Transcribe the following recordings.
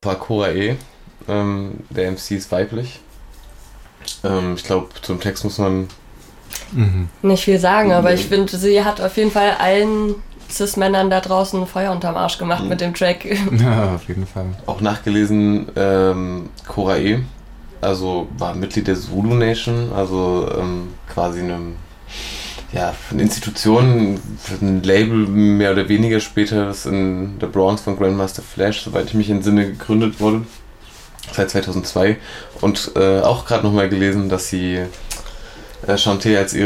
war Cora E. Der MC ist weiblich. Ich glaube, zum Text muss man nicht viel sagen, aber ich finde, sie hat auf jeden Fall allen Cis-Männern da draußen Feuer unterm Arsch gemacht mit dem Track. Ja, auf jeden Fall. Auch nachgelesen, Cora E. Also war Mitglied der Zulu Nation, also quasi eine Institution, ein Label mehr oder weniger später, das in der Bronx von Grandmaster Flash, soweit ich mich entsinne, gegründet wurde, seit 2002. Und auch gerade nochmal gelesen, dass sie Shanté als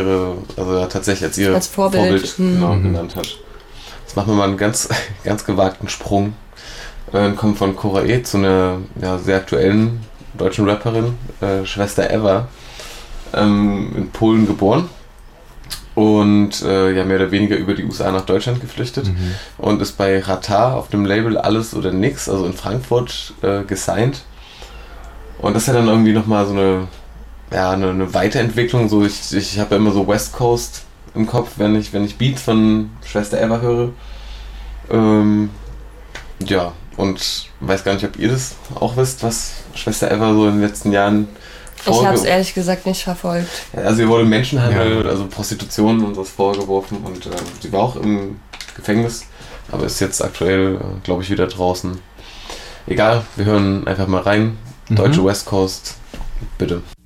Vorbild genannt hat. Jetzt machen wir mal einen ganz, ganz gewagten Sprung. Kommen von Cora E. zu einer sehr aktuellen deutschen Rapperin, Schwester Eva, in Polen geboren. Und mehr oder weniger über die USA nach Deutschland geflüchtet und ist bei Rata auf dem Label Alles oder Nix, also in Frankfurt, gesigned. Und das ist ja dann irgendwie nochmal so eine Weiterentwicklung. So ich habe ja immer so West Coast im Kopf, wenn ich Beats von Schwester Eva höre. Und weiß gar nicht, ob ihr das auch wisst, was Schwester Eva so in den letzten Jahren ich habe es ehrlich gesagt nicht verfolgt. Also ihr wurde Menschenhandel, also Prostitution und was vorgeworfen und sie war auch im Gefängnis, aber ist jetzt aktuell, glaube ich, wieder draußen. Egal, wir hören einfach mal rein. Deutsche West Coast, bitte.